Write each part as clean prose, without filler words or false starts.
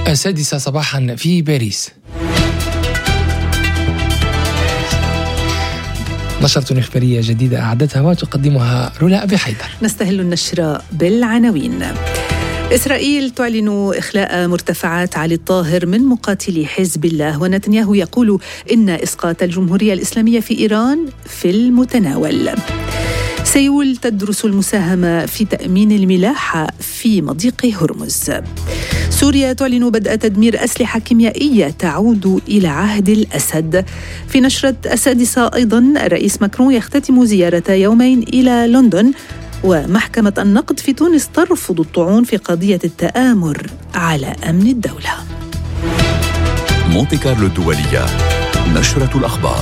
السادسة صباحا في باريس. نشرة إخبارية جديدة أعدتها وتقدمها رولا أبي حيدر. نستهل النشرة بالعناوين. إسرائيل تعلن إخلاء مرتفعات علي الطاهر من مقاتلي حزب الله، ونتنياهو يقول إن إسقاط الجمهورية الإسلامية في إيران في المتناول. سيول تدرس المساهمة في تأمين الملاحة في مضيق هرمز. سوريا تعلن بدء تدمير أسلحة كيميائية تعود إلى عهد الأسد. في نشرة السادسة أيضا الرئيس ماكرون يختتم زيارة يومين إلى لندن، ومحكمة النقد في تونس ترفض الطعون في قضية التآمر على أمن الدولة. مونتي كارلو الدولية، نشرة الأخبار.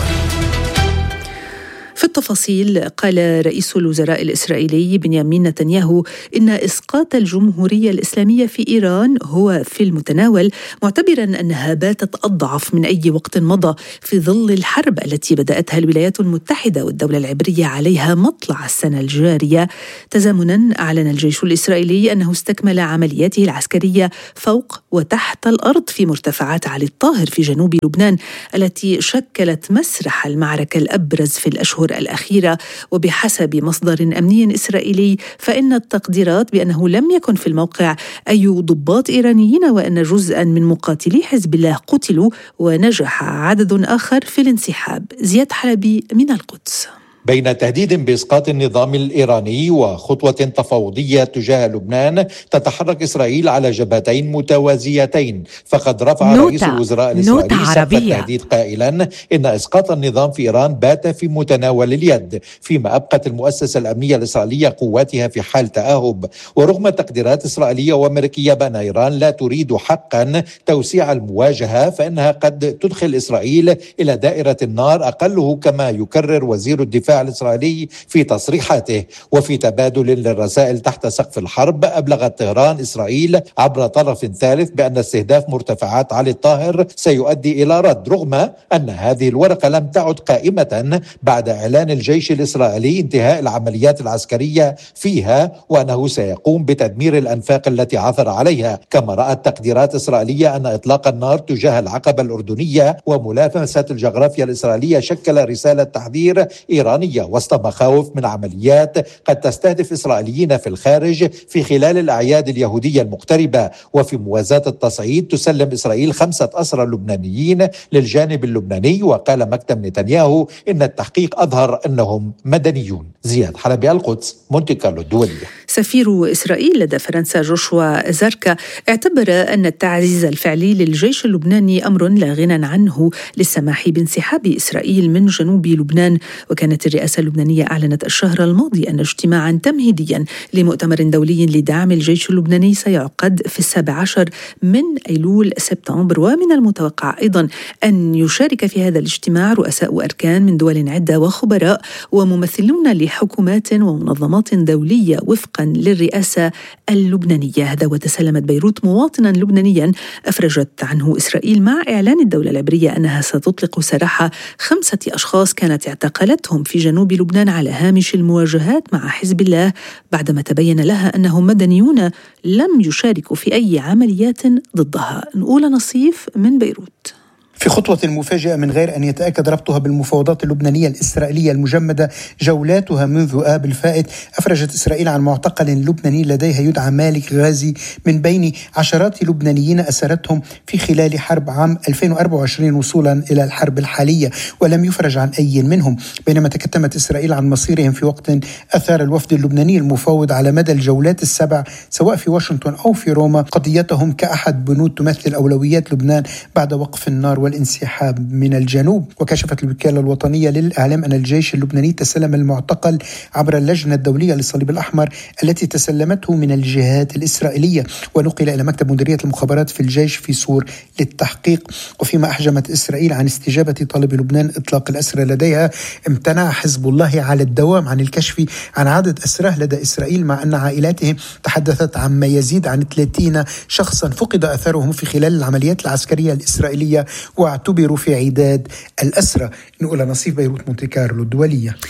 في التفاصيل، قال رئيس الوزراء الإسرائيلي بنيامين نتنياهو إن إسقاط الجمهورية الإسلامية في إيران هو في المتناول، معتبرا أنها باتت أضعف من أي وقت مضى في ظل الحرب التي بدأتها الولايات المتحدة والدولة العبرية عليها مطلع السنة الجارية. تزامنا أعلن الجيش الإسرائيلي أنه استكمل عملياته العسكرية فوق وتحت الأرض في مرتفعات علي الطاهر في جنوب لبنان، التي شكلت مسرح المعركة الأبرز في الأشهر الأخيرة. وبحسب مصدر أمني إسرائيلي فإن التقديرات بأنه لم يكن في الموقع أي ضباط إيرانيين، وأن جزءا من مقاتلي حزب الله قتلوا ونجح عدد آخر في الانسحاب. زياد حلبي من القدس. بين تهديد بإسقاط النظام الإيراني وخطوة تفاوضية تجاه لبنان، تتحرك إسرائيل على جبهتين متوازيتين. فقد رفع رئيس الوزراء الإسرائيلي سقف التهديد قائلا إن إسقاط النظام في إيران بات في متناول اليد، فيما أبقت المؤسسة الأمنية الإسرائيلية قواتها في حال تأهب. ورغم تقديرات إسرائيلية وأمريكية بأن إيران لا تريد حقا توسيع المواجهة، فإنها قد تدخل إسرائيل إلى دائرة النار أقله، كما يكرر وزير الدفاع الإسرائيلي في تصريحاته. وفي تبادل للرسائل تحت سقف الحرب، أبلغت طهران إسرائيل عبر طرف ثالث بأن استهداف مرتفعات علي الطاهر سيؤدي إلى رد، رغم أن هذه الورقة لم تعد قائمة بعد إعلان الجيش الإسرائيلي انتهاء العمليات العسكرية فيها، وأنه سيقوم بتدمير الأنفاق التي عثر عليها. كما رأت تقديرات إسرائيلية أن إطلاق النار تجاه العقبة الأردنية وملامسة الجغرافيا الإسرائيلية شكل رسالة تحذير إيرانية وسط مخاوف من عمليات قد تستهدف إسرائيليين في الخارج في خلال الأعياد اليهودية المقتربة. وفي موازاة التصعيد، تسلم إسرائيل 5 أسرى لبنانيين للجانب اللبناني، وقال مكتب نتنياهو إن التحقيق أظهر أنهم مدنيون. زياد حلبي، القدس، مونتي كارلو الدولية. سفير إسرائيل لدى فرنسا جوشوا زاركا اعتبر أن التعزيز الفعلي للجيش اللبناني أمر لا غنى عنه للسماح بانسحاب إسرائيل من جنوب لبنان. وكانت الرئاسة اللبنانية أعلنت الشهر الماضي أن اجتماعا تمهيديا لمؤتمر دولي لدعم الجيش اللبناني سيعقد في 17 من أيلول سبتمبر. ومن المتوقع أيضا أن يشارك في هذا الاجتماع رؤساء وأركان من دول عدة وخبراء وممثلون لحكومات ومنظمات دولية وفقا للرئاسة اللبنانية. هذا وتسلمت بيروت مواطنا لبنانيا أفرجت عنه إسرائيل مع إعلان الدولة العبرية أنها ستطلق سراح 5 أشخاص كانت اعتقلتهم في جنوب لبنان على هامش المواجهات مع حزب الله، بعدما تبين لها أنهم مدنيون لم يشاركوا في أي عمليات ضدها. نقول نصيف من بيروت. في خطوة مفاجئة من غير أن يتأكد ربطها بالمفاوضات اللبنانية الإسرائيلية المجمدة جولاتها منذ آب الفائت، أفرجت إسرائيل عن معتقل لبناني لديها يدعى مالك غازي من بين عشرات لبنانيين أسرتهم في خلال حرب عام 2024 وصولا إلى الحرب الحالية، ولم يفرج عن أي منهم. بينما تكتمت إسرائيل عن مصيرهم في وقت أثار الوفد اللبناني المفاوض على مدى الجولات ال7 سواء في واشنطن أو في روما قضيتهم كأحد بنود تمثل أولويات لبنان بعد وقف النار والانسحاب من الجنوب. وكشفت الوكالة الوطنية للإعلام أن الجيش اللبناني تسلم المعتقل عبر اللجنة الدولية للصليب الأحمر التي تسلمته من الجهات الإسرائيلية، ونقل إلى مكتب مديرية المخابرات في الجيش في سور للتحقيق. وفيما أحجمت إسرائيل عن استجابة طلب لبنان إطلاق الأسرى لديها، امتنع حزب الله على الدوام عن الكشف عن عدد أسراه لدى إسرائيل، مع أن عائلاتهم تحدثت عن ما يزيد عن 30 شخصا فقد أثرهم في خلال العمليات العسكرية الإسرائيلية واعتبروا في عداد الأسرى. نقول نصيف بيروت، مونتي كارلو الدولية.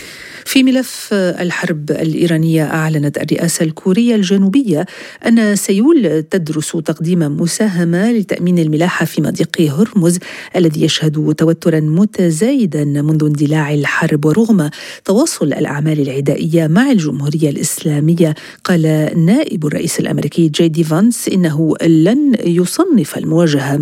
في ملف الحرب الإيرانية، أعلنت الرئاسة الكورية الجنوبية أن سيول تدرس تقديم مساهمة لتأمين الملاحة في مضيق هرمز الذي يشهد توترا متزايدا منذ اندلاع الحرب. ورغم تواصل الأعمال العدائية مع الجمهورية الإسلامية، قال نائب الرئيس الأمريكي جي دي فانس إنه لن يصنف المواجهة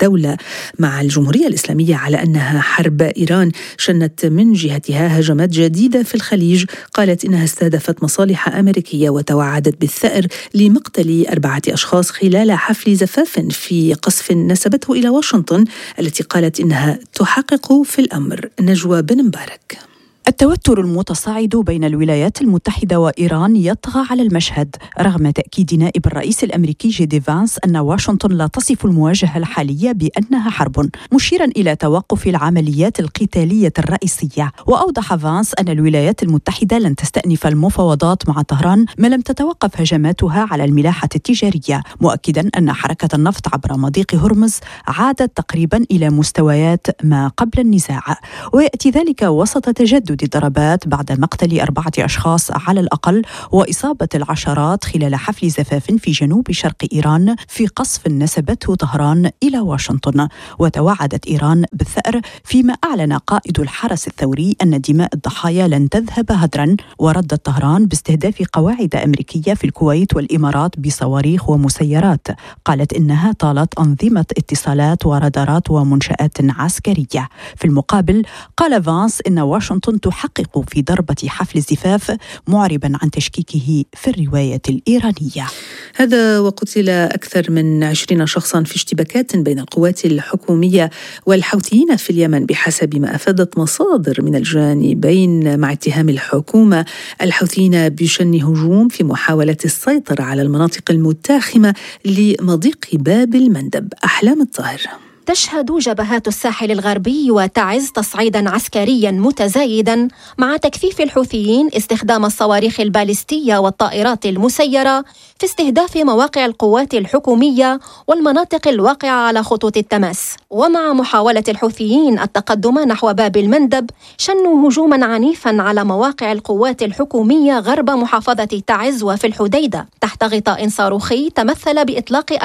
مع الجمهورية الإسلامية على أنها حرب. إيران شنت من جهتها هجمات جديدة في الخليج، قالت إنها استهدفت مصالح أمريكية وتوعدت بالثأر لمقتل 4 أشخاص خلال حفل زفاف في قصف نسبته إلى واشنطن، التي قالت إنها تحقق في الأمر. نجوى بن مبارك. التوتر المتصاعد بين الولايات المتحدة وإيران يطغى على المشهد رغم تأكيد نائب الرئيس الأمريكي جي دي فانس أن واشنطن لا تصف المواجهة الحالية بأنها حرب، مشيرا إلى توقف العمليات القتالية الرئيسية. وأوضح فانس أن الولايات المتحدة لن تستأنف المفاوضات مع طهران ما لم تتوقف هجماتها على الملاحة التجارية، مؤكدا أن حركة النفط عبر مضيق هرمز عادت تقريبا إلى مستويات ما قبل النزاع. ويأتي ذلك وسط تجدد ضربات بعد مقتل 4 أشخاص على الأقل وإصابة العشرات خلال حفل زفاف في جنوب شرق إيران في قصف نسبته طهران إلى واشنطن. وتوعدت إيران بالثأر، فيما أعلن قائد الحرس الثوري أن دماء الضحايا لن تذهب هدرا. وردت طهران باستهداف قواعد أمريكية في الكويت والإمارات بصواريخ ومسيرات، قالت إنها طالت أنظمة اتصالات ورادارات ومنشآت عسكرية. في المقابل قال فانس إن واشنطن تحقق في ضربة حفل الزفاف، معربا عن تشكيكه في الرواية الإيرانية. هذا وقتل أكثر من 20 شخصا في اشتباكات بين القوات الحكومية والحوثيين في اليمن بحسب ما أفادت مصادر من الجانبين، مع اتهام الحكومة الحوثيين بشن هجوم في محاولة السيطرة على المناطق المتاخمة لمضيق باب المندب. أحلام الطاهر. تشهد جبهات الساحل الغربي وتعز تصعيدا عسكريا متزايدا مع تكثيف الحوثيين استخدام الصواريخ البالستية والطائرات المسيرة في استهداف مواقع القوات الحكومية والمناطق الواقعة على خطوط التماس. ومع محاولة الحوثيين التقدم نحو باب المندب، شنوا هجوما عنيفا على مواقع القوات الحكومية غرب محافظة تعز وفي الحديدة تحت غطاء صاروخي تمثل بإطلاق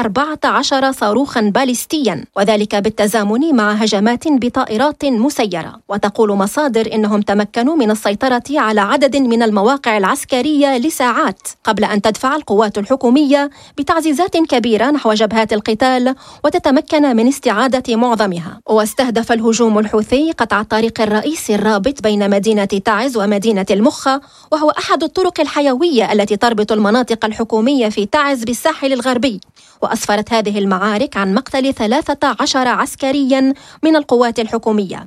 14 صاروخا بالستيا، وذلك بالتزامن مع هجمات بطائرات مسيرة. وتقول مصادر إنهم تمكنوا من السيطرة على عدد من المواقع العسكرية لساعات قبل أن تدفع القوات الحكومية بتعزيزات كبيرة نحو جبهات القتال وتتمكن من استعادة معظمها. واستهدف الهجوم الحوثي قطع الطريق الرئيسي الرابط بين مدينة تعز ومدينة المخة، وهو أحد الطرق الحيوية التي تربط المناطق الحكومية في تعز بالساحل الغربي. وأسفرت هذه المعارك عن مقتل 13 عسكريا من القوات الحكومية.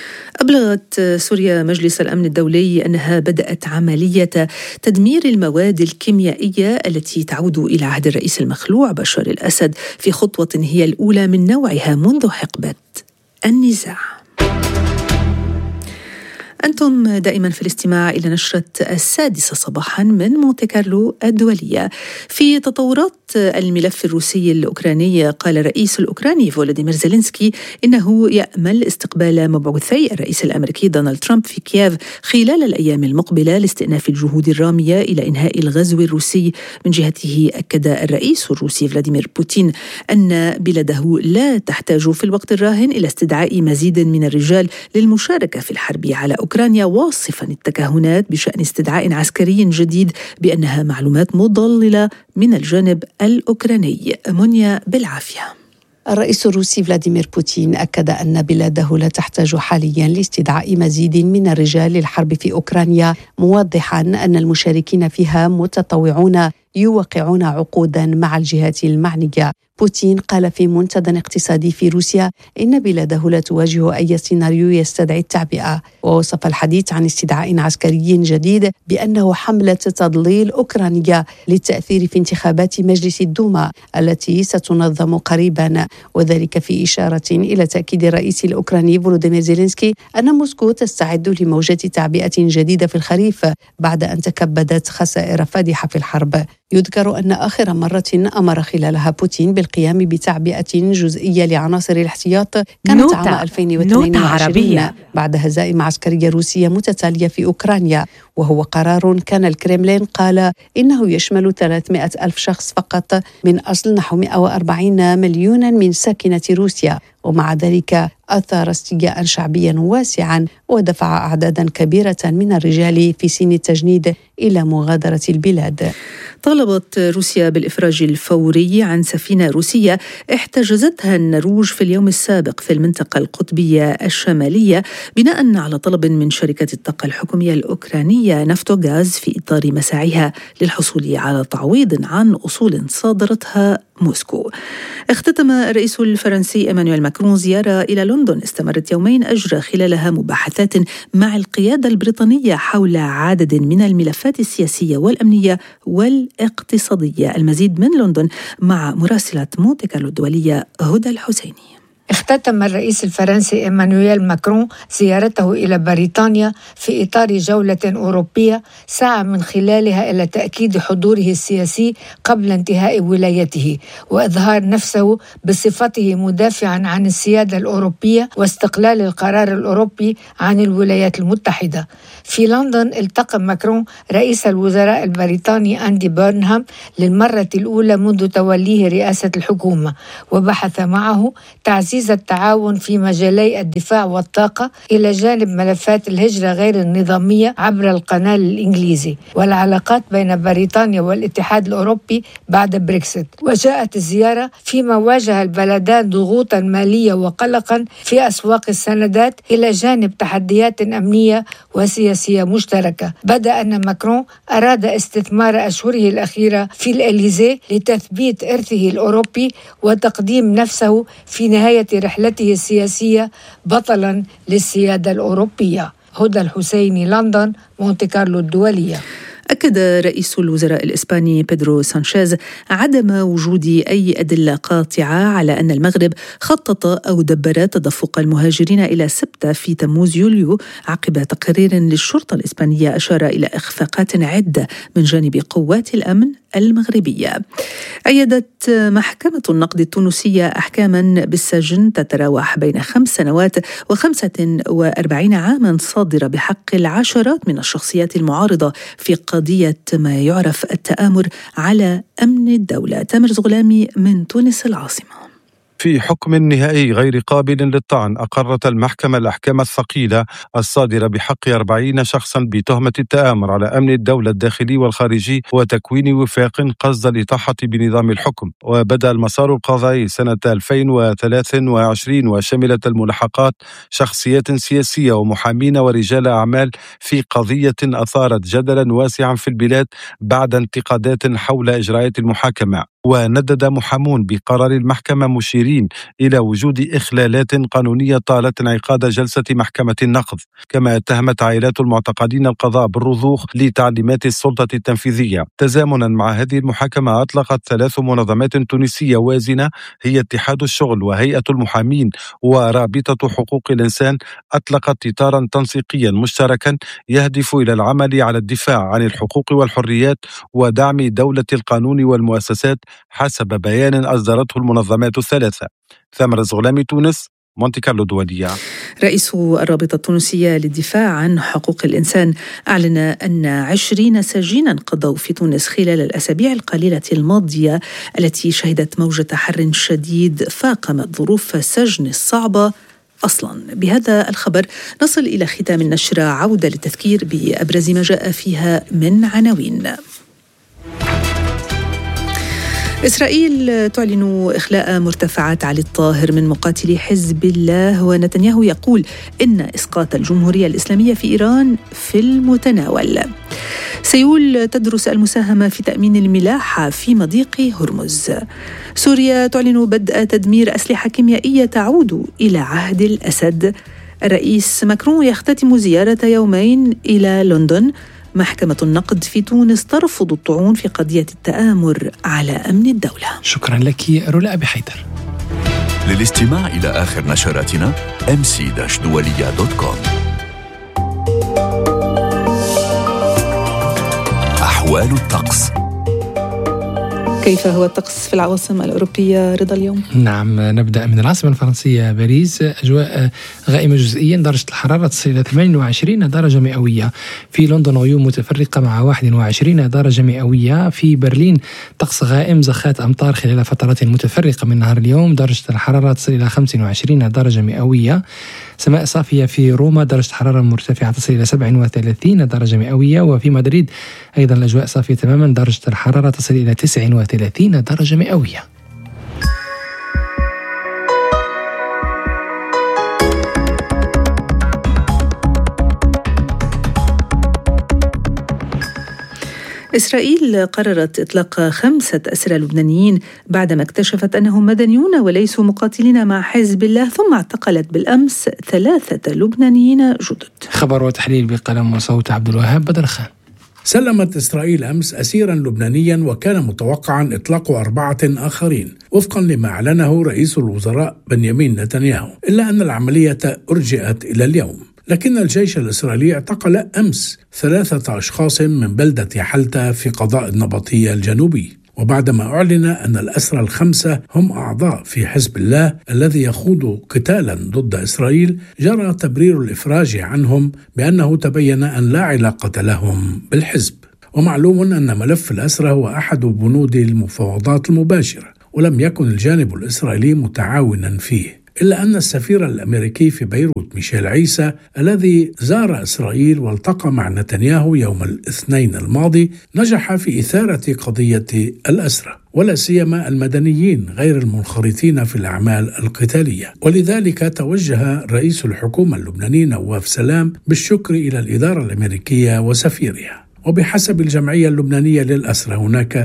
أبلغت سوريا مجلس الأمن الدولي أنها بدأت عملية تدمير المواد الكيميائية التي تعود إلى عهد الرئيس المخلوع بشار الأسد، في خطوة هي الأولى من نوعها منذ حقبة النزاع. أنتم دائما في الاستماع إلى نشرة 6 صباحا من مونتي كارلو الدولية. في تطورات الملف الروسي الأوكراني، قال الرئيس الأوكراني فولوديمير زيلينسكي إنه يأمل استقبال مبعوثي الرئيس الأمريكي دونالد ترامب في كييف خلال الأيام المقبلة لاستئناف الجهود الرامية إلى إنهاء الغزو الروسي. من جهته أكد الرئيس الروسي فلاديمير بوتين أن بلاده لا تحتاج في الوقت الراهن إلى استدعاء مزيد من الرجال للمشاركة في الحرب على أوكرانيا، واصفا التكهنات بشأن استدعاء عسكري جديد بأنها معلومات مضللة من الجانب الأوكراني. منيا بالعافية. الرئيس الروسي فلاديمير بوتين أكد أن بلاده لا تحتاج حاليا لاستدعاء مزيد من الرجال للحرب في أوكرانيا، موضحا أن المشاركين فيها متطوعون يوقعون عقودا مع الجهات المعنية. بوتين قال في منتدى اقتصادي في روسيا إن بلاده لا تواجه أي سيناريو يستدعي التعبئة، ووصف الحديث عن استدعاء عسكري جديد بأنه حملة تضليل أوكرانية للتأثير في انتخابات مجلس الدوما التي ستنظم قريبا، وذلك في إشارة إلى تأكيد الرئيس الأوكراني فولوديمير زيلينسكي أن موسكو تستعد لموجة تعبئة جديدة في الخريف بعد أن تكبدت خسائر فادحة في الحرب. يذكر أن آخر مرة أمر خلالها بوتين بالقيام بتعبئة جزئية لعناصر الاحتياط كانت عام 2022 بعد هزائم عسكرية روسية متتالية في أوكرانيا، وهو قرار كان الكرملين قال إنه يشمل 300 ألف شخص فقط من أصل نحو 140 مليون من ساكنة روسيا، ومع ذلك أثار استياء شعبيا واسعا ودفع أعدادا كبيرة من الرجال في سن التجنيد إلى مغادرة البلاد. طالبت روسيا بالإفراج الفوري عن سفينة روسية احتجزتها النرويج في اليوم السابق في المنطقة القطبية الشمالية بناء على طلب من شركة الطاقة الحكومية الأوكرانية نفتوغاز في إطار مساعيها للحصول على تعويض عن أصول صادرتها موسكو. اختتم الرئيس الفرنسي إيمانويل ماكرون زيارة إلى لندن استمرت يومين أجرى خلالها مباحثات مع القيادة البريطانية حول عدد من الملفات السياسية والأمنية والاقتصادية. المزيد من لندن مع مراسلة مونتي كارلو الدولية هدى الحسيني. اختتم الرئيس الفرنسي إيمانويل ماكرون زيارته إلى بريطانيا في إطار جولة أوروبية سعى من خلالها إلى تأكيد حضوره السياسي قبل انتهاء ولايته وإظهار نفسه بصفته مدافعا عن السيادة الأوروبية واستقلال القرار الأوروبي عن الولايات المتحدة. في لندن التقى ماكرون رئيس الوزراء البريطاني أندي بيرنهام للمرة الأولى منذ توليه رئاسة الحكومة، وبحث معه تعزيز التعاون في مجالي الدفاع والطاقة إلى جانب ملفات الهجرة غير النظامية عبر القناة الإنجليزي والعلاقات بين بريطانيا والاتحاد الأوروبي بعد بريكسيت. وجاءت الزيارة فيما واجه البلدان ضغوطا مالية وقلقا في أسواق السندات إلى جانب تحديات أمنية وسياسية مشتركة. بدأ أن ماكرون أراد استثمار أشهره الأخيرة في الإليزيه لتثبيت إرثه الأوروبي وتقديم نفسه في نهاية رحلته السياسية بطلا للسيادة الأوروبية. هدى الحسيني، لندن، مونتي كارلو الدولية. أكد رئيس الوزراء الإسباني بيدرو سانشيز عدم وجود أي أدلة قاطعة على أن المغرب خطط أو دبر تدفق المهاجرين إلى سبتة في تموز يوليو عقب تقرير للشرطة الإسبانية أشار إلى إخفاقات عدة من جانب قوات الأمن المغربية. أيدت محكمة النقد التونسية أحكاما بالسجن تتراوح بين 5 سنوات و45 عاما صادرة بحق العشرات من الشخصيات المعارضة في قضية ما يعرف التآمر على أمن الدولة. تامر زغلامي من تونس العاصمة. في حكم نهائي غير قابل للطعن أقرت المحكمة الأحكام الثقيلة الصادرة بحق 40 شخصا بتهمة التآمر على أمن الدولة الداخلي والخارجي وتكوين وفاق قصد الإطاحة بنظام الحكم. وبدأ المسار القضائي سنة 2023 وشملت الملاحقات شخصيات سياسية ومحامين ورجال أعمال في قضية أثارت جدلا واسعا في البلاد بعد انتقادات حول إجراءات المحاكمة. وندد محامون بقرار المحكمة مشيرين إلى وجود إخلالات قانونية طالت انعقاد جلسة محكمة النقض، كما اتهمت عائلات المعتقلين القضاء بالرضوخ لتعليمات السلطة التنفيذية. تزامنا مع هذه المحاكمة أطلقت 3 منظمات تونسية وازنة هي اتحاد الشغل وهيئة المحامين ورابطة حقوق الإنسان أطلقت إطارا تنسيقيا مشتركا يهدف إلى العمل على الدفاع عن الحقوق والحريات ودعم دولة القانون والمؤسسات حسب بيان أصدرته المنظمات الثلاثة. ثامر زغلامي، تونس، مونتي كارلو الدولية. رئيس الرابطة التونسية للدفاع عن حقوق الإنسان أعلن أن 20 سجينا قضوا في تونس خلال الأسابيع القليلة الماضية التي شهدت موجة حر شديد فاقمت ظروف السجن الصعبة أصلا. بهذا الخبر نصل إلى ختام النشرة، عودة للتذكير بأبرز ما جاء فيها من عناوين. إسرائيل تعلن إخلاء مرتفعات علي الطاهر من مقاتلي حزب الله، ونتنياهو يقول إن إسقاط الجمهورية الإسلامية في إيران في المتناول. سيول تدرس المساهمة في تأمين الملاحة في مضيق هرمز. سوريا تعلن بدء تدمير أسلحة كيميائية تعود إلى عهد الأسد. الرئيس ماكرون يختتم زيارة يومين إلى لندن. محكمة النقد في تونس ترفض الطعون في قضية التآمر على أمن الدولة. شكرا لك رولا أبي حيدر. للاستماع إلى آخر نشراتنا mc-dualiya.com. أحوال الطقس. كيف هو الطقس في العواصم الأوروبية رضا اليوم؟ نعم، نبدأ من العاصمة الفرنسية باريس. أجواء غائمة جزئيا، درجة الحرارة تصل إلى 28 درجة مئوية. في لندن غيوم متفرقة مع 21 درجة مئوية. في برلين طقس غائم، زخات أمطار خلال فترات متفرقة من نهار اليوم، درجة الحرارة تصل إلى 25 درجة مئوية. سماء صافية في روما، درجة حرارة مرتفعة تصل إلى 37 درجة مئوية. وفي مدريد أيضا الأجواء صافية تماما، درجة الحرارة تصل إلى 39 درجة مئوية. إسرائيل قررت إطلاق 5 أسرى لبنانيين بعدما اكتشفت أنهم مدنيون وليسوا مقاتلين مع حزب الله، ثم اعتقلت بالأمس 3 لبنانيين جدد. خبر وتحليل بقلم وصوت عبد الوهاب بدرخان. سلمت إسرائيل أمس أسيرا لبنانيا، وكان متوقعا إطلاق 4 آخرين وفقا لما أعلنه رئيس الوزراء بنيامين نتنياهو، إلا أن العملية أرجئت إلى اليوم. لكن الجيش الإسرائيلي اعتقل أمس 3 أشخاص من بلدة حلتا في قضاء النبطية الجنوبي، وبعدما أعلن أن الأسرى 5 هم أعضاء في حزب الله الذي يخوض قتالا ضد إسرائيل، جرى تبرير الإفراج عنهم بأنه تبين أن لا علاقة لهم بالحزب. ومعلوم أن ملف الأسرى هو أحد بنود المفاوضات المباشرة، ولم يكن الجانب الإسرائيلي متعاونا فيه، إلا أن السفير الأمريكي في بيروت ميشيل عيسى الذي زار إسرائيل والتقى مع نتنياهو يوم الاثنين الماضي نجح في إثارة قضية الأسرى، ولا سيما المدنيين غير المنخرطين في الأعمال القتالية. ولذلك توجه رئيس الحكومة اللبناني نواف سلام بالشكر إلى الإدارة الأمريكية وسفيرها. وبحسب الجمعية اللبنانية للأسرى هناك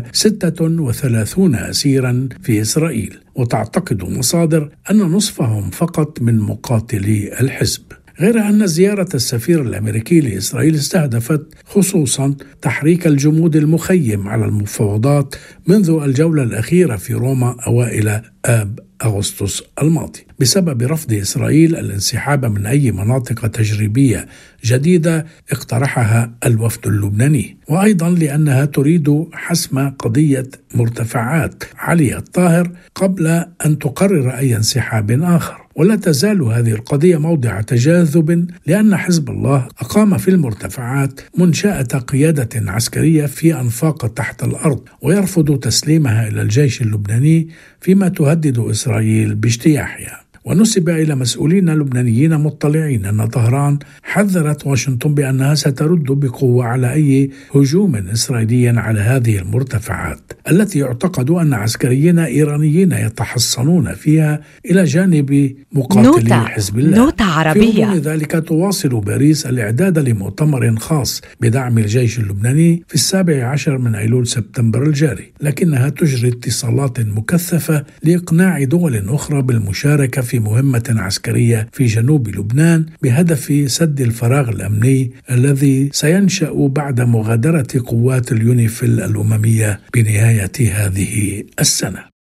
36 أسيرا في إسرائيل، وتعتقد مصادر أن نصفهم فقط من مقاتلي الحزب. غير أن زيارة السفير الأمريكي لإسرائيل استهدفت خصوصا تحريك الجمود المخيم على المفاوضات منذ الجولة الأخيرة في روما أوائل آب أغسطس الماضي، بسبب رفض إسرائيل الانسحاب من أي مناطق تجريبية جديدة اقترحها الوفد اللبناني، وأيضا لأنها تريد حسم قضية مرتفعات علي الطاهر قبل أن تقرر أي انسحاب آخر. ولا تزال هذه القضية موضع تجاذب، لأن حزب الله أقام في المرتفعات منشأة قيادة عسكرية في أنفاق تحت الأرض، ويرفض تسليمها إلى الجيش اللبناني فيما تهدد إسرائيل باجتياحها. ونسب إلى مسؤولين لبنانيين مطلعين أن طهران حذرت واشنطن بأنها سترد بقوة على أي هجوم إسرائيلي على هذه المرتفعات التي يعتقد أن عسكريين إيرانيين يتحصنون فيها إلى جانب مقاتلي حزب الله. نوتة عربية. في ذلك تواصل باريس الإعداد لمؤتمر خاص بدعم الجيش اللبناني في 17 من أيلول سبتمبر الجاري، لكنها تجري اتصالات مكثفة لإقناع دول أخرى بالمشاركة في مهمة عسكرية في جنوب لبنان بهدف سد الفراغ الأمني الذي سينشأ بعد مغادرة قوات اليونيفيل الأممية بنهاية هذه السنة.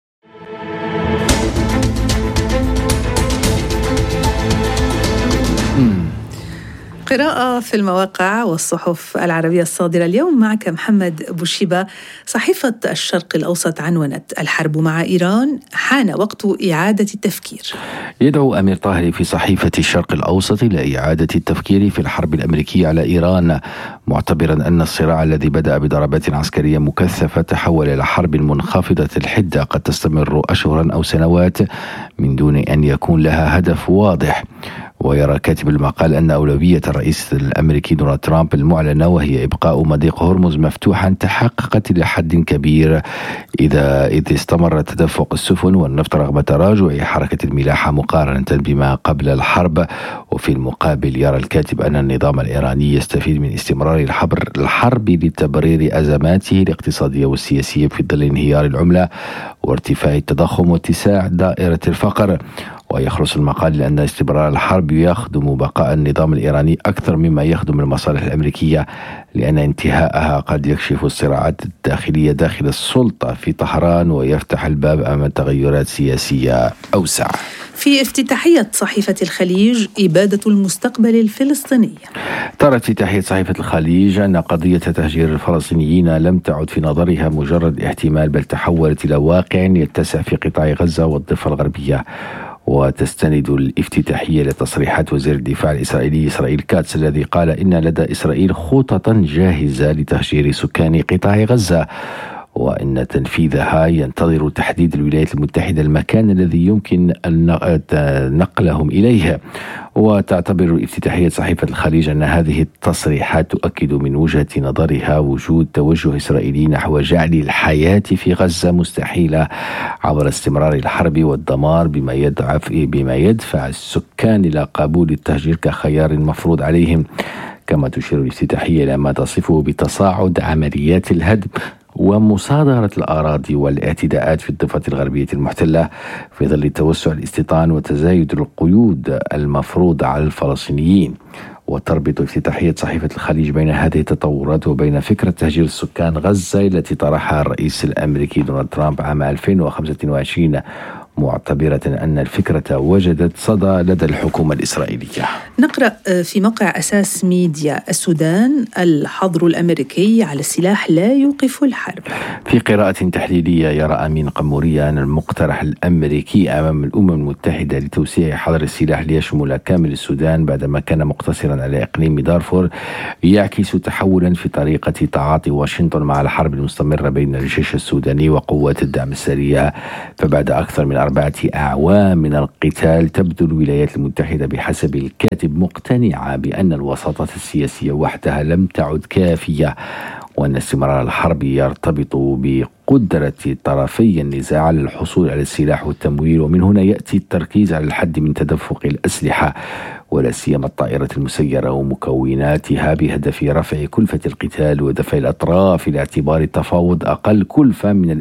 قراءة في المواقع والصحف العربية الصادرة اليوم. معك محمد بوشيبة. صحيفة الشرق الأوسط عنونت: الحرب مع إيران، حان وقت إعادة التفكير. يدعو أمير طاهري في صحيفة الشرق الأوسط إلى إعادة التفكير في الحرب الأمريكية على إيران، معتبرا أن الصراع الذي بدأ بضربات عسكرية مكثفة تحول إلى حرب منخفضة الحدة قد تستمر أشهرا أو سنوات من دون أن يكون لها هدف واضح. ويرى كاتب المقال أن أولوية الرئيس الأمريكي دونالد ترامب المعلنة، وهي إبقاء مضيق هرمز مفتوحا، تحققت إلى حد كبير إذ استمر تدفق السفن والنفط رغم تراجع حركة الملاحة مقارنة بما قبل الحرب. وفي المقابل يرى الكاتب أن النظام الإيراني يستفيد من استمرار الحرب لتبرير أزماته الاقتصادية والسياسية في ظل انهيار العملة وارتفاع التضخم واتساع دائرة الفقر. ويخلص المقال لأن استمرار الحرب يخدم بقاء النظام الإيراني أكثر مما يخدم المصالح الأمريكية، لأن انتهاءها قد يكشف الصراعات الداخلية داخل السلطة في طهران ويفتح الباب أمام تغيرات سياسية أوسع. في افتتاحية صحيفة الخليج إبادة المستقبل الفلسطيني. ترى افتتاحية صحيفة الخليج أن قضية تهجير الفلسطينيين لم تعد في نظرها مجرد احتمال، بل تحولت إلى واقع يتسع في قطاع غزة والضفة الغربية. وتستند الافتتاحية لتصريحات وزير الدفاع الإسرائيلي إسرائيل كاتس الذي قال إن لدى إسرائيل خططا جاهزة لتهجير سكان قطاع غزة، وإن تنفيذها ينتظر تحديد الولايات المتحدة المكان الذي يمكن نقلهم إليه. وتعتبر افتتاحية صحيفة الخليج أن هذه التصريحات تؤكد من وجهة نظرها وجود توجه إسرائيلي نحو جعل الحياة في غزة مستحيلة عبر استمرار الحرب والدمار، بما يدفع السكان إلى قبول التهجير كخيار مفروض عليهم. كما تشير الافتتاحية إلى ما تصفه بتصاعد عمليات الهدم ومصادرة الأراضي والاعتداءات في الضفة الغربية المحتلة في ظل توسع الاستيطان وتزايد القيود المفروضة على الفلسطينيين. وتربط افتتاحية صحيفة الخليج بين هذه التطورات وبين فكرة تهجير سكان غزة التي طرحها الرئيس الأمريكي دونالد ترامب عام 2025، معتبرة أن الفكرة وجدت صدى لدى الحكومة الإسرائيلية. نقرأ في موقع أساس ميديا: السودان، الحظر الأمريكي على السلاح لا يوقف الحرب. في قراءة تحليلية يرى أمين قمورية أن المقترح الأمريكي أمام الأمم المتحدة لتوسيع حظر السلاح ليشمل كامل السودان بعدما كان مقتصرا على إقليم دارفور يعكس تحولا في طريقة تعاطي واشنطن مع الحرب المستمرة بين الجيش السوداني وقوات الدعم السريع. فبعد أكثر من 4 أعوام من القتال تبدو الولايات المتحدة بحسب الكاتب مقتنعة بأن الوساطة السياسية وحدها لم تعد كافية، وأن استمرار الحرب يرتبط بقدرة طرفي النزاع على الحصول على السلاح والتمويل. ومن هنا يأتي التركيز على الحد من تدفق الأسلحة ولا سيما الطائرة المسيرة ومكوناتها بهدف رفع كلفة القتال ودفع الأطراف إلى اعتبار التفاوض أقل كلفة من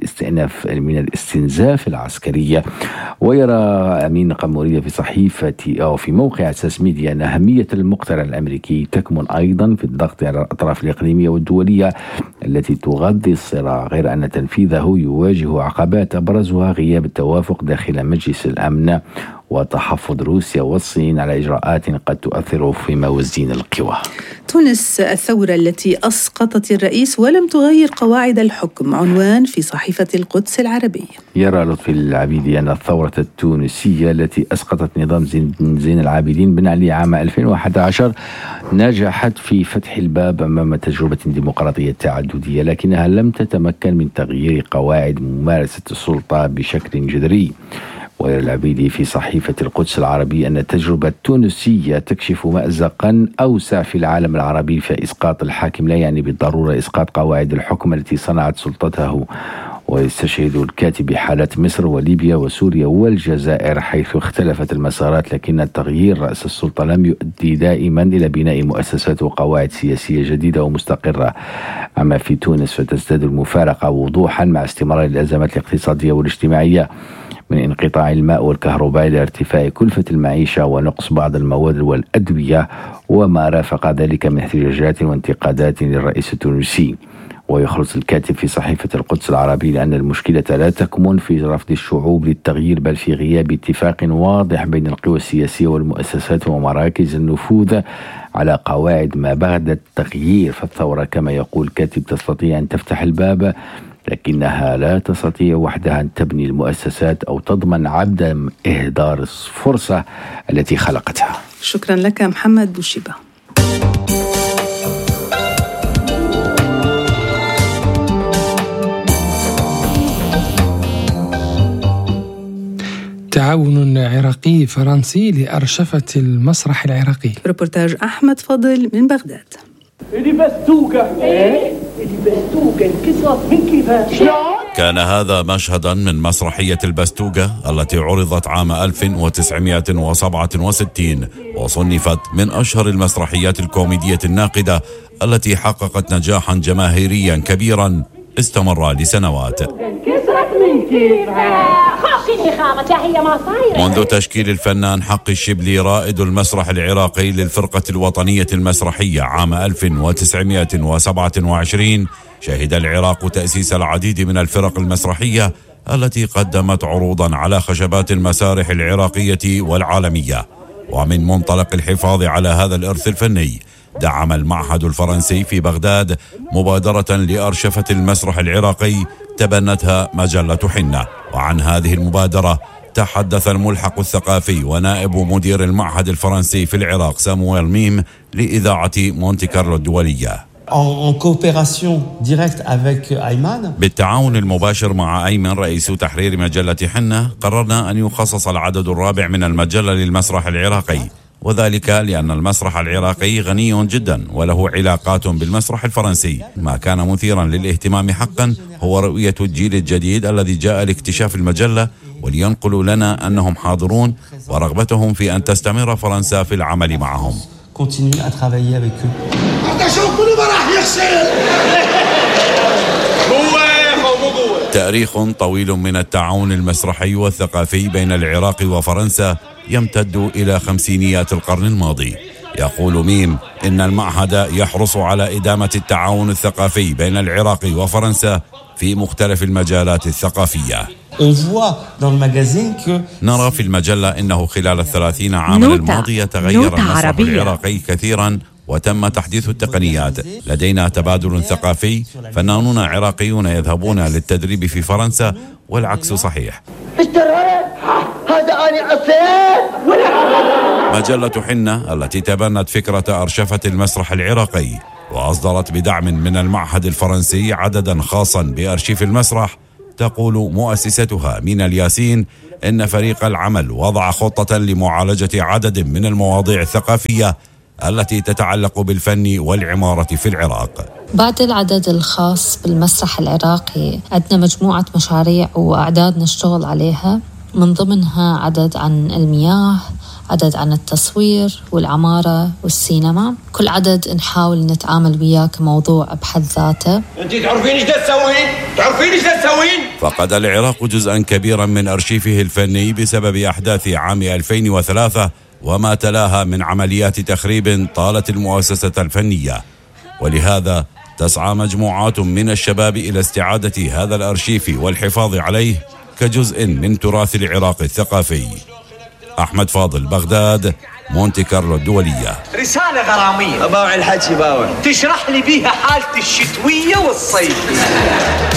الاستنزاف العسكرية. ويرى أمين قمورية في صحيفة أو في موقع أساس ميديا أن أهمية المقترح الأمريكي تكمن أيضا في الضغط على الأطراف الإقليمية والدولية التي تغذي الصراع، غير أن تنفيذه يواجه عقبات أبرزها غياب التوافق داخل مجلس الأمن وتحفظ روسيا والصين على إجراءات قد تؤثر في موازين القوى. تونس، الثورة التي أسقطت الرئيس ولم تغير قواعد الحكم، عنوان في صحيفة القدس العربية. يرى لطفي العبيدي أن الثورة التونسية التي أسقطت نظام زين العابدين بن علي عام 2011 نجحت في فتح الباب أمام تجربة ديمقراطية تعددية، لكنها لم تتمكن من تغيير قواعد ممارسة السلطة بشكل جذري. ويرى العبيدي في صحيفة القدس العربية أن التجربة التونسية تكشف مأزقا أوسع في العالم العربي، فإسقاط الحاكم لا يعني بالضرورة إسقاط قواعد الحكم التي صنعت سلطته. ويستشهد الكاتب بحالات مصر وليبيا وسوريا والجزائر حيث اختلفت المسارات، لكن تغيير رأس السلطة لم يؤدي دائما إلى بناء مؤسسات وقواعد سياسية جديدة ومستقرة. أما في تونس فتزداد المفارقة وضوحا مع استمرار الأزمات الاقتصادية والاجتماعية، من انقطاع الماء والكهرباء إلى ارتفاع كلفة المعيشة ونقص بعض المواد والأدوية وما رافق ذلك من احتجاجات وانتقادات للرئيس التونسي. ويخلص الكاتب في صحيفة القدس العربي لأن المشكلة لا تكمن في رفض الشعوب للتغيير بل في غياب اتفاق واضح بين القوى السياسية والمؤسسات ومراكز النفوذ على قواعد ما بعد التغيير. فالثورة كما يقول الكاتب تستطيع أن تفتح الباب، لكنها لا تستطيع وحدها أن تبني المؤسسات أو تضمن عدم إهدار الفرصة التي خلقتها. شكرا لك محمد بوشيبة. تعاون عراقي فرنسي لأرشفة المسرح العراقي. ريبورتاج أحمد فضل من بغداد. كان هذا مشهدا من مسرحية البستوغة التي عرضت عام 1967 وصنفت من أشهر المسرحيات الكوميدية الناقدة التي حققت نجاحا جماهيريا كبيرا استمر لسنوات. منذ تشكيل الفنان حق الشبلي رائد المسرح العراقي للفرقة الوطنية المسرحية عام 1927 شهد العراق تأسيس العديد من الفرق المسرحية التي قدمت عروضا على خشبات المسارح العراقية والعالمية. ومن منطلق الحفاظ على هذا الإرث الفني دعم المعهد الفرنسي في بغداد مبادرة لأرشفة المسرح العراقي تبنتها مجلة حنة. وعن هذه المبادرة تحدث الملحق الثقافي ونائب مدير المعهد الفرنسي في العراق سامويل ميم لإذاعة مونتي كارلو الدولية. بالتعاون المباشر مع أيمن رئيس تحرير مجلة حنة قررنا أن يخصص العدد الرابع من المجلة للمسرح العراقي، وذلك لأن المسرح العراقي غني جدا وله علاقات بالمسرح الفرنسي. ما كان مثيرا للاهتمام حقا هو رؤية الجيل الجديد الذي جاء لاكتشاف المجلة ولينقلوا لنا أنهم حاضرون ورغبتهم في أن تستمر فرنسا في العمل معهم. تاريخ طويل من التعاون المسرحي والثقافي بين العراق وفرنسا يمتد إلى خمسينيات القرن الماضي. يقول ميم إن المعهد يحرص على إدامة التعاون الثقافي بين العراق وفرنسا في مختلف المجالات الثقافية. نرى في المجلة إنه خلال 30 عاما الماضية تغير المسرح العراقي كثيرا وتم تحديث التقنيات. لدينا تبادل ثقافي، فنانون عراقيون يذهبون للتدريب في فرنسا والعكس صحيح. مجلة حنة التي تبنت فكرة أرشفة المسرح العراقي وأصدرت بدعم من المعهد الفرنسي عددا خاصا بأرشيف المسرح، تقول مؤسستها مينا الياسين إن فريق العمل وضع خطة لمعالجة عدد من المواضيع الثقافية التي تتعلق بالفن والعمارة في العراق. بعد العدد الخاص بالمسرح العراقي عندنا مجموعة مشاريع وأعداد نشتغل عليها، من ضمنها عدد عن المياه، عدد عن التصوير والعمارة والسينما. كل عدد نحاول نتعامل وياه كموضوع بحد ذاته. انت تعرفين ايش تسوين؟ فقد العراق جزءا كبيرا من أرشيفه الفني بسبب أحداث عام 2003 وما تلاها من عمليات تخريب طالت المؤسسة الفنية، ولهذا تسعى مجموعات من الشباب إلى استعادة هذا الأرشيف والحفاظ عليه كجزء من تراث العراق الثقافي. أحمد فاضل، بغداد، مونتي كارلو الدولية. رسالة غرامية باوع الحكي باوع تشرح لي بيها حالة الشتوية والصيفية.